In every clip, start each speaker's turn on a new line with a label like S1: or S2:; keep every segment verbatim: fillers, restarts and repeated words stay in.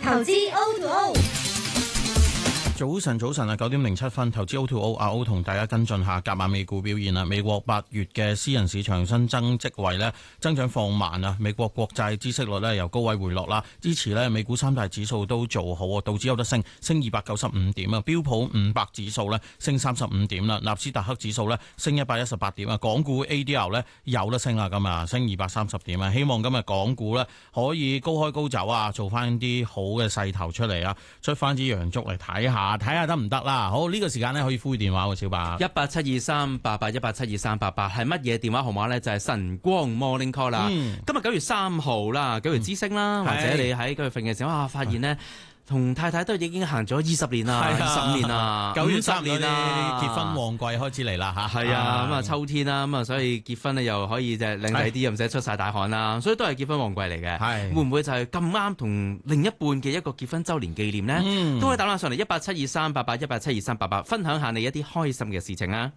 S1: 投資 O to O。
S2: 早晨，早晨啊！九點零七分，投資 O to O， 阿 O 同大家跟進下隔晚美股表現啦。美國八月嘅私人市場新增職位呢增長放慢啊。美國國債孳息率呢由高位回落啦，支持呢美股三大指數都做好啊。道指有得升，升二百九十五點啊。標普五百指數呢升三十五點啦。納斯達克指數呢升一百一十八點啊。港股 A D R 呢有得升啊，咁啊升二百三十點啊。希望今日港股呢可以高開高走啊，做翻啲好嘅勢頭出嚟啊，出翻支陽燭嚟睇下。睇下得唔得啦？好，呢、這個時間咧可以呼電話喎，小白
S3: 一八七二三八八一八七二三八八係乜嘢電話號碼呢？就係、是、晨光 Morning Call 啦。嗯、今日九月三號啦，九月之星啦，嗯、或者你喺九月份嘅時候啊，發現呢。同太太都已經行咗二十年啦，二十五年啦，
S2: 九月
S3: 十年啦，
S2: 結婚旺季開始嚟啦嚇。
S3: 係啊，咁啊秋天啦，咁啊所以結婚咧又可以就係靚仔啲，又唔使出晒大汗啦，所以都係結婚旺季嚟嘅。係會唔會就係咁啱同另一半嘅一個結婚週年紀念呢？嗯、都可以打返上嚟一八七二三八八一八七二三八八，分享下你一啲開心嘅事情啊！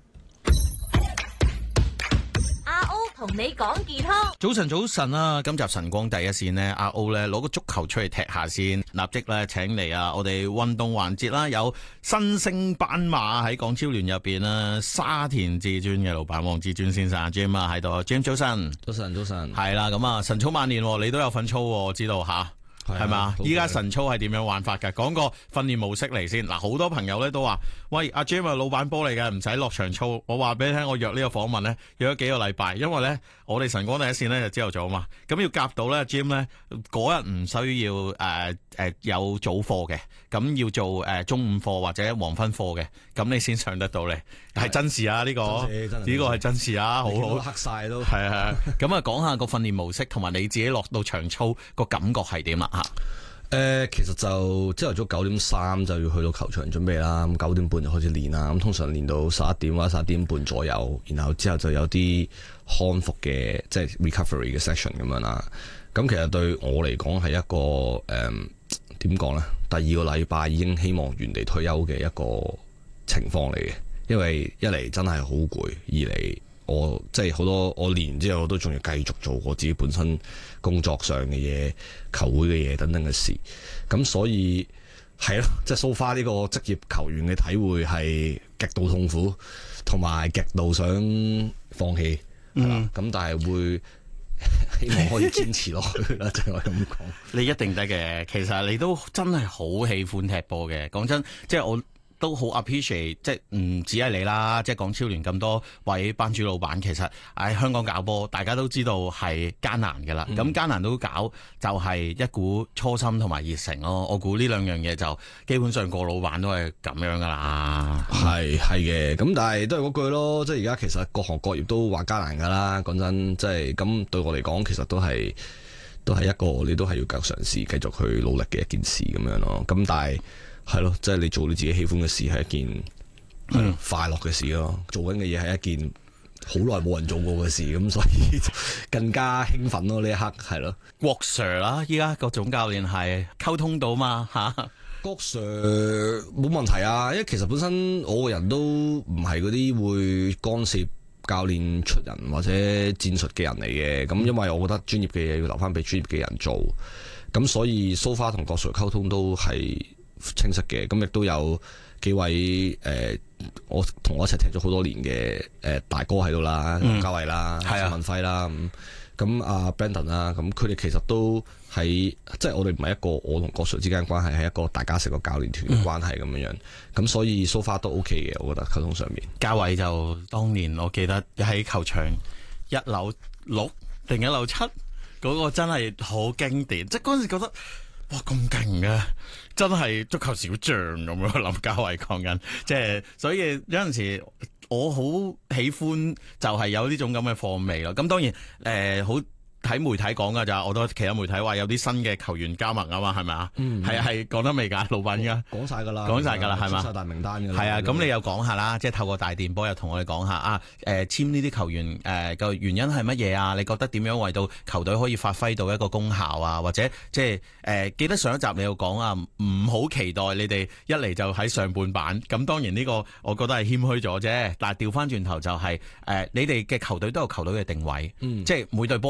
S1: 同你講健康，
S2: 早晨早晨啊！今集晨光第一線呢，阿 O 咧攞個足球出嚟踢下先，立即咧請嚟啊！我哋運動環節啦，有新星斑馬喺港超聯入邊啦，沙田至尊嘅老闆黃志尊先生 Jim 啊喺度 ，Jim 早晨，
S4: 早晨早晨，
S2: 係啦，咁啊晨操晚練，你都有份操，我知道吓。係嘛？依家晨操係點樣玩法㗎？講個訓練模式嚟先。嗱，好多朋友咧都話：喂，阿 Jim 啊，老闆波嚟嘅，唔使落場操。我話俾你聽，我約呢個訪問咧，約咗幾個禮拜，因為咧，我哋晨光第一線咧就朝頭早嘛，咁要夾到咧 Jim 咧嗰日唔需要誒誒、呃呃、有早課嘅，咁要做誒、呃、中午課或者黃昏課嘅，咁你先上得到嚟。係真事啊！呢、這個呢個係真事啊！好好
S4: 黑晒都
S2: 係啊！咁啊，講下個訓練模式同埋你自己落到場操個感覺係點啦嚇？
S4: 誒、呃，其實就朝頭早九點三就要去到球場準備啦，咁九點半就開始練啦。咁通常練到十一點或者十一點半左右，然後之後就有啲康復嘅即係 recovery 嘅 session 咁樣啦。咁其實對我嚟講係一個誒點講咧？第二個禮拜已經希望原地退休嘅一個情況嚟嘅，因為一嚟真係好攰，二嚟我即係好多我練完之後我都仲要繼續做我自己本身工作上嘅嘢、球會嘅嘢等等嘅事，咁所以係咯，即係 so far 呢個職業球員嘅體會係極度痛苦，同埋極度想放棄，係啦、嗯，咁但係會希望可以堅持落去啦，就係咁講。
S2: 你一定得嘅，其實你都真係好喜歡踢波嘅，講真，即係我。都好 appreciate，即係唔止係你啦，即係港超聯咁多位班主老闆，其實喺香港搞波，大家都知道係艱難㗎啦。咁、嗯、艱難都搞，就係一股初心同埋熱誠咯。我估呢兩樣嘢就基本上個老闆都係咁樣㗎啦。
S4: 係係嘅，咁但係都係嗰句咯，即係而家其實各行各業都話艱難㗎啦。講真，即係咁對我嚟講，其實都係都係一個你都係要繼續嘗試、繼續去努力嘅一件事咁樣咯。咁但係。係咯，即係你做你自己喜歡嘅事係一件嗯快樂嘅事咯。做緊嘅嘢係一件好耐冇人做過嘅事，咁所以更加興奮咯。呢一刻係咯，
S2: 郭 Sir 啦，依家個總教練係溝通到嘛吓？
S4: 郭 Sir 冇問題啊，因為其實本身我個人都唔係嗰啲會干涉教練出人或者戰術嘅人嚟嘅。咁因為我覺得專業嘅嘢要留翻俾專業嘅人做，咁所以 so far 同郭 Sir 溝通都係清晰嘅，咁亦都有幾位誒、呃，我同我一齊踢咗好多年嘅誒、呃、大哥喺度啦，劉家偉啦、陳文輝啦，咁咁阿 Brandon 啦，咁佢哋其實都喺即係我哋唔係一個我同郭 Sir 之間嘅關係，係一個大家成個教練團嘅關係咁樣樣，咁、嗯、所以 so far 都 OK 嘅，我覺得溝通上面。
S2: 家偉就當年我記得喺球場一樓六定一樓七嗰、那個真係好經典，即係嗰陣時覺得。哇咁勁嘅，真係足球小將咁樣。林家偉講緊，即係所以有陣時我好喜歡就係有呢種咁嘅貨味咯。咁當然誒好。呃睇媒體講噶咋，我都其他媒體話有啲新嘅球員加盟啊嘛，係咪啊？嗯，係係講得未㗎，老闆依家
S4: 講晒㗎啦，
S2: 講晒㗎啦，係嘛？
S4: 出晒大名單㗎啦。
S2: 係啊，咁你又講下啦，即係透過大電波又同我哋講下啊，誒、呃、簽呢啲球員誒個、呃、原因係乜嘢啊？你覺得點樣為到球隊可以發揮到一個功效啊？或者即係誒、呃、記得上一集你有講啊，唔好期待你哋一嚟就喺上半版。咁當然呢個我覺得係謙虛咗啫。但係調翻轉頭就係、是、誒、呃、你哋嘅球隊都有球隊嘅定位，嗯、即係每隊波都有唔同。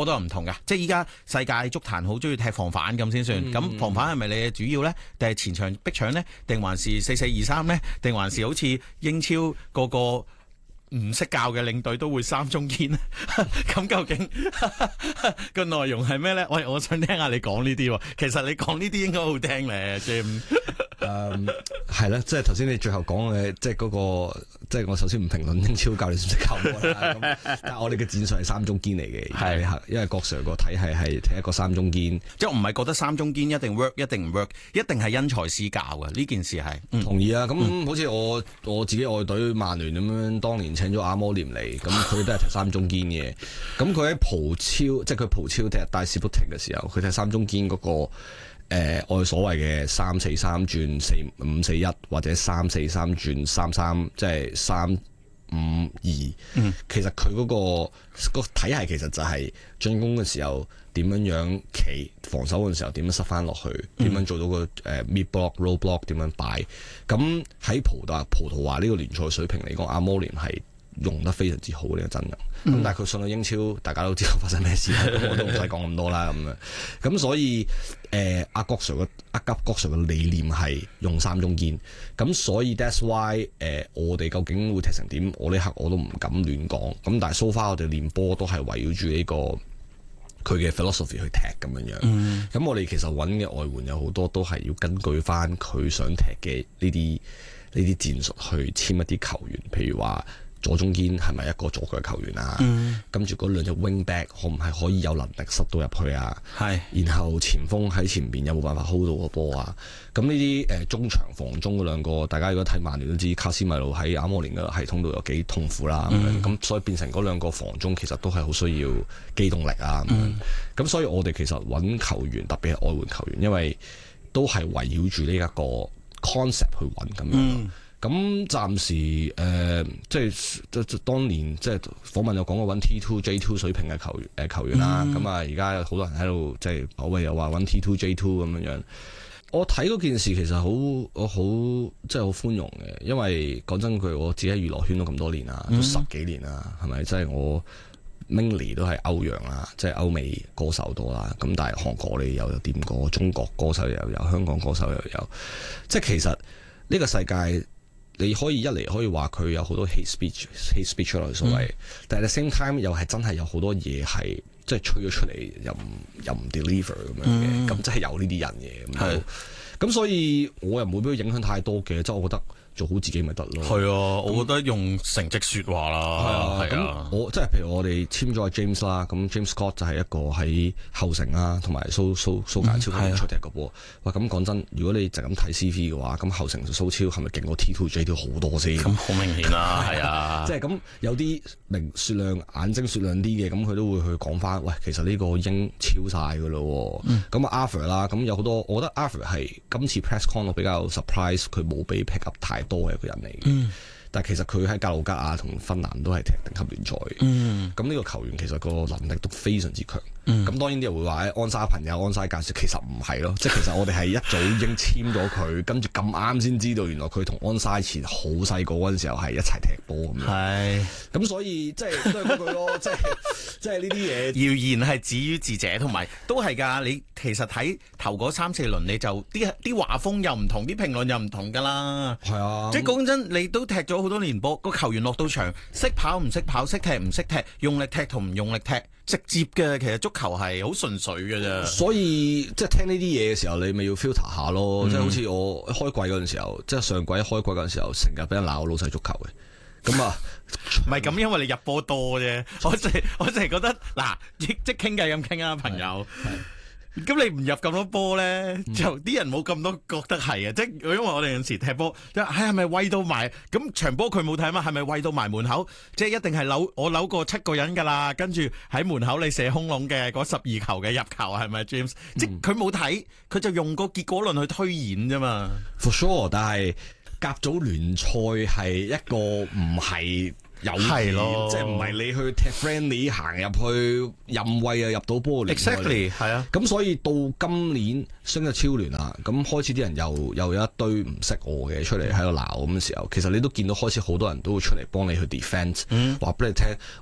S2: 同㗎，即係依家世界足壇好中意踢防反咁先算。咁、嗯、防反係咪你嘅主要咧？定係前場逼搶咧？定還是四四二三咧？定還是好似英超個個唔識教嘅領隊都會三中堅咧？咁究竟個內容係咩咧？喂，我想聽下你講呢啲。其實你講呢啲應該好聽咧，Jim。
S4: 誒係啦，即係頭先你最後講嘅，即係嗰個，即係我首先唔評論英超教練識唔識教波啦。咁但係我哋嘅戰術係三中堅嚟嘅，係因為郭 Sir 個體系係踢一個三中堅，
S2: 即係我唔係覺得三中堅一定 work， 一定唔 work， 一定係因材施教嘅呢件事係。嗯、
S4: 同意啊！咁、嗯、好似我我自己愛隊曼聯咁樣，當年請咗阿摩廉嚟，咁佢都係踢三中堅嘅。咁佢喺葡超，即係佢葡超踢戴士砵廷嘅時候，佢踢三中堅嗰、嗰個。誒、呃，我哋所謂嘅三四三轉四五四一或者三四三轉三三，即係三五二。嗯，其實佢嗰、嗰個、嗰個體系其實就係進攻嘅時候點樣樣企，防守嘅時候點樣塞翻落去，點、嗯、樣做到個誒 mid block、low block 點樣擺。咁喺葡萄葡萄牙呢個聯賽水平嚟講，阿摩連係用得非常之好呢、呢個陣容。咁、嗯、但係佢上到英超，大家都知道發生咩事，咁我都唔使講咁多啦。咁樣，咁所以誒阿郭 Sir 嘅阿吉郭 Sir 嘅理念係用三中堅，咁所以 that's why 誒、呃、我哋究竟會踢成點？我呢刻我都唔敢亂講。咁但係 so far 我哋練波都係圍繞住呢個佢嘅 philosophy 去踢咁樣樣。咁、嗯、我哋其實揾嘅外援有好多都係要根據翻佢想踢嘅呢啲呢啲戰術去簽一啲球員，譬如話。左中堅係咪一個左腳球員啊？嗯、跟住嗰兩隻 wing back 可唔係可以有能力塞到入去啊？係。然後前鋒喺前邊有冇辦法 hold 到個波啊？咁呢啲誒中場防中嗰兩個，大家如果睇曼聯都知卡斯米路喺阿摩連嘅系統度有幾痛苦啦。咁、嗯、樣，所以變成嗰兩個防中其實都係好需要機動力啊。咁、嗯、樣，咁所以我哋其實揾球員，特別係外援球員，因為都係圍繞住呢一個 concept 去揾咁樣。嗯咁暫時誒、呃，即係即當年即係訪問有講過揾 T two J two 水平嘅球員誒、呃、球員啦。咁啊、嗯，而家有好多人喺度即係口味又話揾 T two J two 咁樣樣。我睇嗰件事其實好我好即係好寬容嘅，因為講真句，我自己喺娛樂圈都咁多年啦，都十幾年啦，係咪、嗯？即係我 mainly 都係歐洋啦，即係歐美歌手多啦。咁但係韓國你又有掂過，中國歌手又有，香港歌手又有。即係其實呢個世界。你可以一嚟可以話佢有好多 hate speech，hate speech 咯所謂，嗯、但係 at the same time 又係真係有好多嘢係即係吹咗出嚟又唔又唔 deliver 咁樣嘅，咁即係有呢啲人嘅咁，咁所以我又唔會俾佢影響太多嘅，即係我覺得。做好自己咪得咯。係啊，我覺得用成績説話啦。係啊，咁、啊、我即係譬如我哋簽咗阿 James 啦，咁 James Scott 就係一個喺後城啦，同埋蘇蘇蘇格蘭超級聯賽踢嘅波。哇、嗯，咁講真，如果你就咁睇 C V 嘅話，咁後城蘇超係咪勁過 T two J two 好多先？咁好明顯啦，係啊。即係咁有啲明雪亮眼睛雪亮啲嘅，咁佢都會去講翻。喂，其實呢個已經超晒㗎咯。咁啊 Arthur 啦，咁有好多，我覺得 Arthur 係今次 press con 我比較 surprise，佢冇俾 pick up 太多嘅一個人嚟嘅，嗯、但係其實佢喺格魯吉亞同芬蘭都係踢頂級聯賽嘅。咁呢、嗯、個球員其實個能力都非常之強。咁、嗯、當然啲人會話，安沙朋友安沙介紹，其實唔係咯，即係其實我哋係一早已經簽咗佢，跟住咁啱先知道原來佢同安沙前好細個嗰陣時候係一齊踢波咁樣。係，咁所以即係都係嗰句咯，即係即係呢啲嘢。謠言係止於智者，同埋都係㗎。你其實睇頭嗰三四輪你就啲啲畫風又唔同，啲評論又唔同㗎啦。係啊，即係講真，你都踢咗好多年波，個球員落到場識跑唔識跑，識踢唔識踢，用力踢同唔用力踢。直接嘅，其實足球係好純粹嘅啫。所以即係聽呢啲嘢嘅時候，你咪要 filter 下咯。嗯、即係好似我開季嗰陣時候，即係上季一開季嗰陣時候，成日俾人鬧老細足球嘅。咁啊，唔係咁，因為你入波多啫。我淨係我淨係覺得嗱，即即傾偈咁傾啊，朋友。咁你唔入咁多波咧，就啲人冇咁多覺得係啊！即係因為我哋有陣時踢波，即係係咪喂到埋？咁場波佢冇睇嘛？係咪喂到埋門口？即係一定係扭我扭過七個人㗎啦，跟住喺門口你射空籠嘅嗰十二球嘅入球係咪 James？、嗯、即係佢冇睇，佢就用個結果論去推演啫嘛。For sure，但係甲組聯賽係一個唔係。有係咯，即係唔係你去踢 friendly 行入去任位啊入到波嚟？Exactly 係啊，咁所以到今年升咗超聯啦，咁開始啲人又又有一堆唔識我嘅出嚟喺度鬧咁嘅時候，其實你都見到開始好多人都會出嚟幫你去 defend，話俾、嗯、你聽，喂。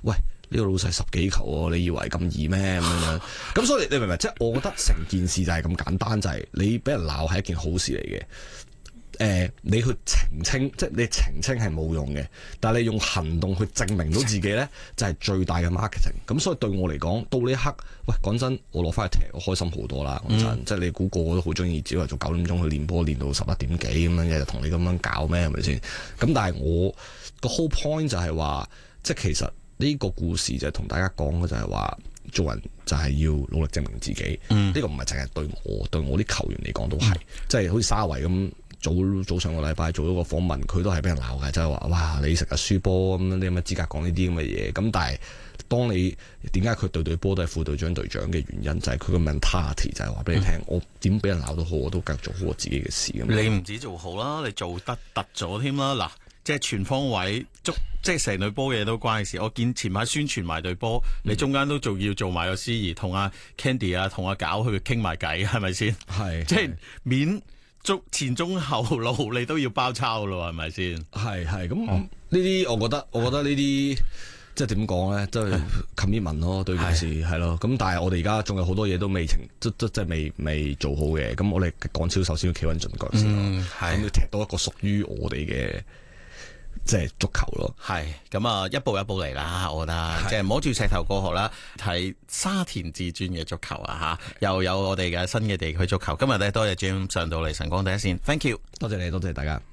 S4: 呢個老細十幾球喎，你以為咁易咩咁樣？咁所以你明唔明？即係我覺得成件事就係咁簡單，就係、是、你俾人鬧係一件好事嚟嘅。誒、呃，你去澄清，即係你澄清係冇用嘅，但係你用行動去證明到自己咧，就係、是、最大嘅 marketing。咁所以對我嚟講，到呢一刻，喂，講真，我攞翻去踢，我開心好多啦。講真，嗯、即係你估個個都好中意，只係做九點鐘去練波，練到十一點幾咁樣，日日同你咁樣搞咩？係咪先？咁但係我個 whole point 就係話，即係其實呢個故事就係同大家講嘅就係話，做人就係要努力證明自己。呢、嗯、個唔係淨係對我，對我啲球員嚟講都係，嗯、即係好似沙維咁。早早上個禮拜做咗個訪問，佢都係俾人鬧嘅，即係話哇，你成日輸波咁，你有乜資格講呢啲咁嘅嘢？咁但係當你點解佢隊隊波都係副隊長隊長嘅原因，就係佢個 mentality 就係話俾你聽，嗯、我點俾人鬧都好，我都繼續做好我自己嘅事咁。
S2: 你唔止做好啦，你做得突咗添啦！嗱，即係全方位捉，即係成隊波嘢都關事。我見前排宣傳埋隊波，嗯、你中間都仲要做埋個司儀，同阿 Candy 啊，同阿搞去傾埋偈，係咪先？係，即係面。足前中後路你都要包抄咯，係咪先？係係咁呢啲，我覺得我覺得呢啲即係點講咧，即係 commitment 咯，對件事係咯。咁但係我哋而家仲有好多嘢都未成，即即即係未未做好嘅。咁我哋港超首先要企穩陣腳先咯，咁、嗯、要踢到一個屬於我哋嘅即係足球咯。係咁啊，一步一步嚟啦，我覺得即係摸住石頭過河啦。睇沙田至尊嘅足球啊吓，又有我哋嘅新嘅地區足球。今日咧多謝 Jim 上到嚟晨光第一線 ，thank you，多謝你，多謝大家。